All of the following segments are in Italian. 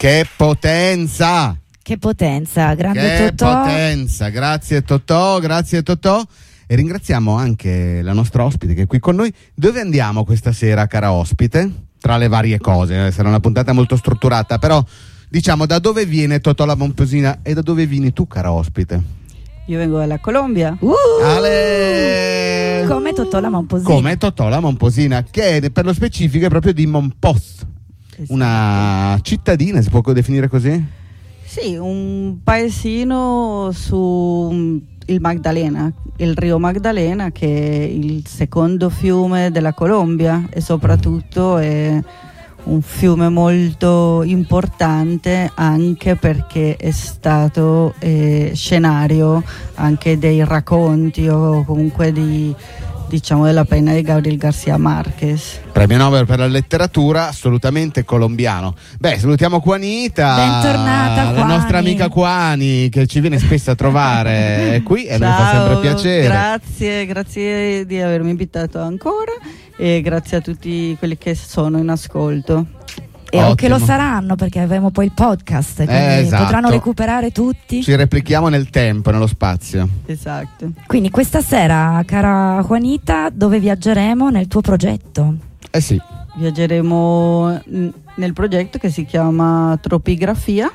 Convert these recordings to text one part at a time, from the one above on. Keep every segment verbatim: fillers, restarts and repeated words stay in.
Che potenza! Che potenza, grande che Totò. Che potenza, grazie Totò, grazie Totò. E ringraziamo anche la nostra ospite che è qui con noi. Dove andiamo questa sera, cara ospite? Tra le varie cose, sarà una puntata molto strutturata, però diciamo da dove viene Totò La Momposina e da dove vieni tu, cara ospite? Io vengo dalla Colombia. Uh, Ale! Come Totò La Momposina. Come Totò La Momposina, che è, per lo specifico è proprio di Monpós, una cittadina, si può definire così? Sì, un paesino su il Magdalena, il Rio Magdalena, che è il secondo fiume della Colombia e soprattutto è un fiume molto importante anche perché è stato eh, scenario anche dei racconti o comunque di, diciamo, della penna di Gabriel García Márquez. Premio Nobel per la letteratura, assolutamente colombiano. Beh, salutiamo Juanita, bentornata, la Juani. nostra amica Juani, che ci viene spesso a trovare qui e a noi fa Ciao, sempre piacere. Grazie, grazie di avermi invitato ancora e grazie a tutti quelli che sono in ascolto. E o che lo Ottimo. saranno, perché avremo poi il podcast, quindi Eh, esatto. potranno recuperare tutti. Ci replichiamo nel tempo, nello spazio. Esatto. Quindi questa sera, cara Juanita, dove viaggeremo nel tuo progetto? Eh sì. Viaggeremo n- nel progetto che si chiama Tropigrafia,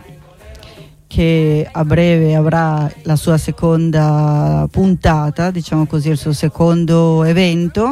che a breve avrà la sua seconda puntata, diciamo così, il suo secondo evento.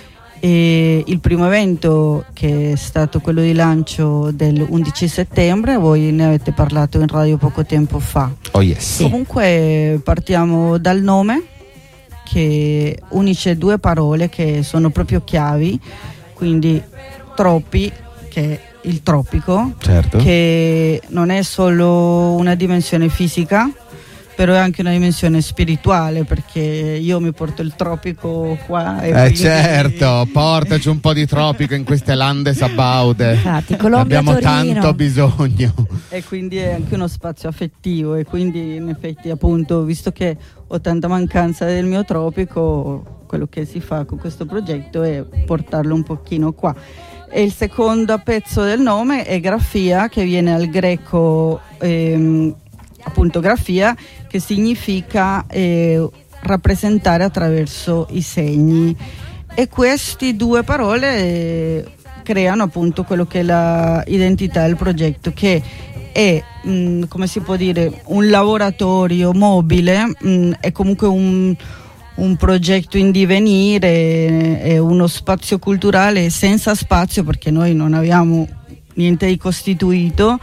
E il primo evento, che è stato quello di lancio del undici settembre, voi ne avete parlato in radio poco tempo fa. Oh yes. Sì. Comunque partiamo dal nome, che unisce due parole che sono proprio chiavi, quindi tropi, che è il tropico, Certo. che non è solo una dimensione fisica, però è anche una dimensione spirituale, perché io mi porto il tropico qua e Eh quindi- certo, portaci un po' di tropico in queste lande sabaude. Infatti, Colombia, Abbiamo Torino. tanto bisogno. e quindi è anche uno spazio affettivo, e quindi in effetti, appunto, visto che ho tanta mancanza del mio tropico, quello che si fa con questo progetto è portarlo un pochino qua. E il secondo pezzo del nome è grafia, che viene al greco ehm, appunto grafia, che significa eh, rappresentare attraverso i segni, e queste due parole eh, creano appunto quello che è l'identità del progetto, che è mh, come si può dire, un laboratorio mobile, mh, è comunque un, un progetto in divenire, è uno spazio culturale senza spazio, perché noi non abbiamo niente di costituito,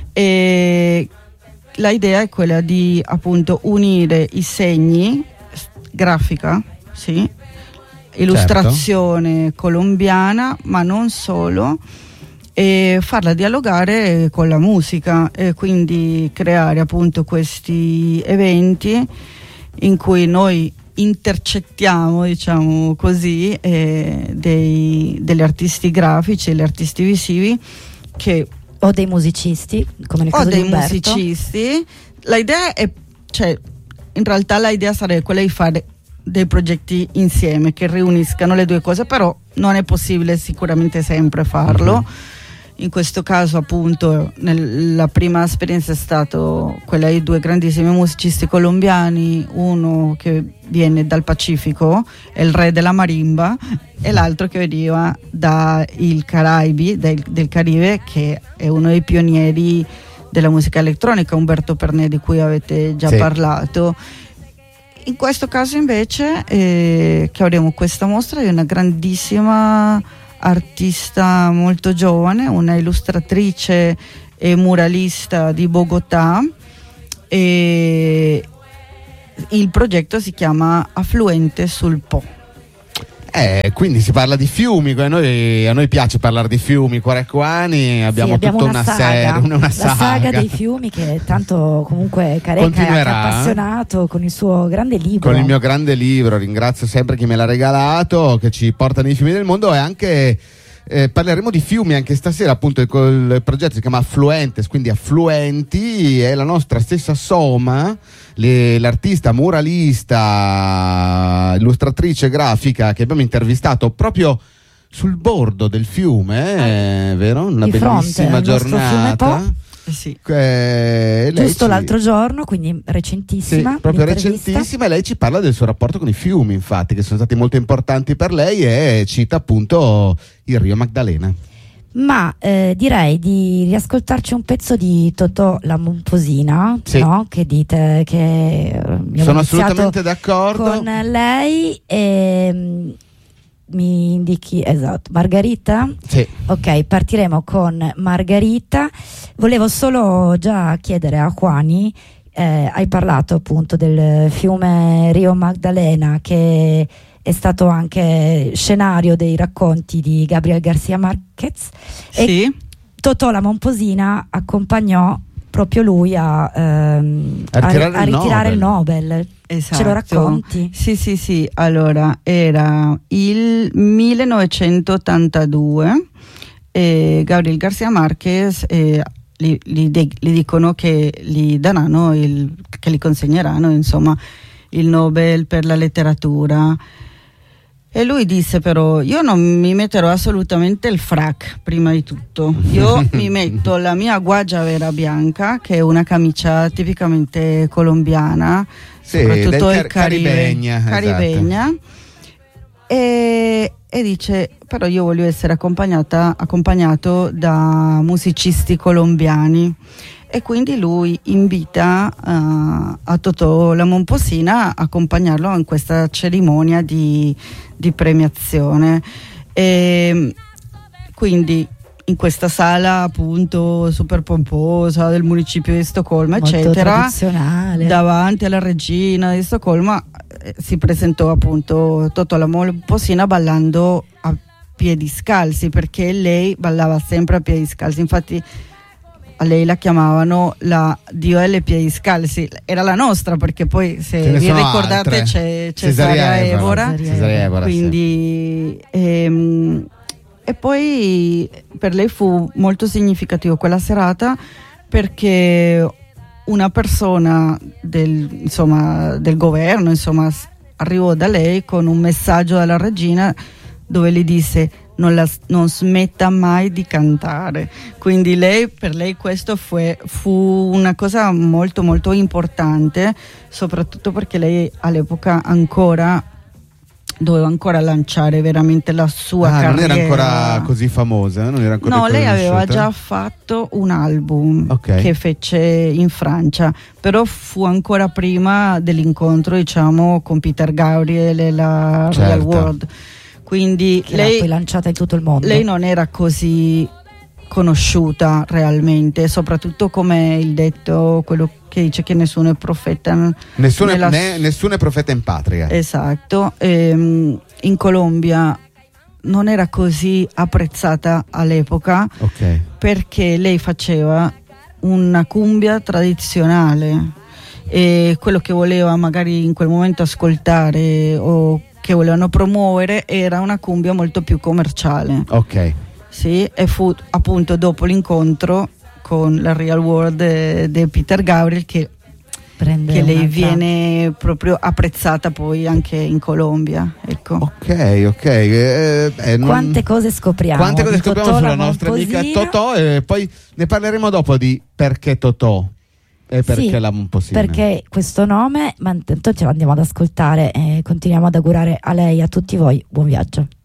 e la idea è quella di appunto unire i segni, grafica, sì, illustrazione certo. colombiana, ma non solo, e farla dialogare con la musica, e quindi creare appunto questi eventi in cui noi intercettiamo, diciamo così, eh, dei, degli artisti grafici e gli artisti visivi che O dei musicisti, come nel o caso dei di Umberto. musicisti. L'idea è, cioè, in realtà l'idea sarebbe quella di fare dei progetti insieme che riuniscano le due cose, però non è possibile sicuramente sempre farlo. Mm-hmm. In questo caso, appunto, nel, la prima esperienza è stata quella di due grandissimi musicisti colombiani, uno che viene dal Pacifico, è il re della marimba, e l'altro che veniva dai Caraibi, del, del Caribe, che è uno dei pionieri della musica elettronica, Umberto Pernet, di cui avete già sì. parlato. In questo caso invece eh, che avremo questa mostra di una grandissima artista molto giovane, una illustratrice e muralista di Bogotà, e il progetto si chiama Affluente sul Po. Eh, quindi si parla di fiumi, a noi, a noi piace parlare di fiumi, Quarecuani, abbiamo, sì, abbiamo tutta una, una saga, serie, una, una la saga. saga dei fiumi, che tanto comunque Careca è appassionato con il suo grande libro. Con il mio grande libro, ringrazio sempre chi me l'ha regalato, che ci porta nei fiumi del mondo, e anche eh, parleremo di fiumi anche stasera, appunto il progetto si chiama Affluentes, quindi affluenti, è la nostra stessa Soma, le, l'artista muralista, illustratrice grafica che abbiamo intervistato proprio sul bordo del fiume, eh, vero? Una di bellissima fronte, giornata. Sì. Eh, Giusto ci... l'altro giorno, quindi recentissima. Sì, proprio recentissima, e lei ci parla del suo rapporto con i fiumi, infatti, che sono stati molto importanti per lei, e cita appunto il Rio Magdalena. Ma eh, direi di riascoltarci un pezzo di Totò la Momposina, sì. no? Che dite che sono assolutamente d'accordo con lei. E mi indichi, esatto, Margherita? Sì. Ok, partiremo con Margherita. Volevo solo già chiedere a Juani, eh, hai parlato appunto del fiume Rio Magdalena, che è stato anche scenario dei racconti di Gabriel García Márquez. Sì. E Totò la Momposina accompagnò proprio lui a, ehm, a ritirare, a, a il, ritirare Nobel. il Nobel. Esatto. Ce lo racconti? Sì, sì, sì. Allora, era il millenovecentottantadue e Gabriel García Márquez eh, gli, gli, de, gli dicono che gli daranno, il, che gli consegneranno, insomma, il Nobel per la letteratura. E lui disse però: io non mi metterò assolutamente il frac, prima di tutto, io mi metto la mia guayabera bianca, che è una camicia tipicamente colombiana, sì, soprattutto car- il Caribe, caribegna, caribegna esatto. e, e dice però io voglio essere accompagnata, accompagnato da musicisti colombiani. E quindi lui invita uh, a Totò la Momposina a accompagnarlo in questa cerimonia di, di premiazione. E quindi in questa sala appunto super pomposa del municipio di Stoccolma, molto eccetera, tradizionale, davanti alla regina di Stoccolma eh, si presentò appunto Totò la Momposina ballando a piedi scalzi, perché lei ballava sempre a piedi scalzi. Infatti a lei la chiamavano la Dio delle piedi scalzi, era la nostra, perché poi se vi ricordate altre. c'è Cesaria Evora, Cesaria Evora, quindi sì. ehm, e poi per lei fu molto significativo quella serata, perché una persona del, insomma, del governo insomma, arrivò da lei con un messaggio dalla regina dove le disse: Non, la, non smetta mai di cantare. Quindi lei, per lei questo fu, fu una cosa molto molto importante, soprattutto perché lei all'epoca ancora doveva ancora lanciare veramente la sua ah, carriera. Non era ancora così famosa, non era ancora no, lei aveva conosciuta. già fatto un album okay. che fece in Francia, però fu ancora prima dell'incontro, diciamo, con Peter Gabriel e la certo. Real World. Quindi che lei, l'ha poi lanciata in tutto il mondo. Lei non era così conosciuta realmente, soprattutto come il detto, quello che dice che nessuno è profeta. Nessuno, nella... è, né, nessuno è profeta in patria. Esatto. Ehm, in Colombia non era così apprezzata all'epoca, okay. perché lei faceva una cumbia tradizionale e quello che voleva magari in quel momento ascoltare o che volevano promuovere era una cumbia molto più commerciale. Ok. Sì, e fu appunto dopo l'incontro con la Real World di Peter Gabriel che, che lei viene proprio apprezzata poi anche in Colombia. Ecco. Ok, ok. Eh, eh, non... Quante cose scopriamo? Quante cose scopriamo Totò, sulla nostra amica Totò, e poi ne parleremo dopo di perché Totò. E perché sì, la Momposina? Perché questo nome, ma intanto ce l'andiamo ad ascoltare e continuiamo ad augurare a lei e a tutti voi buon viaggio.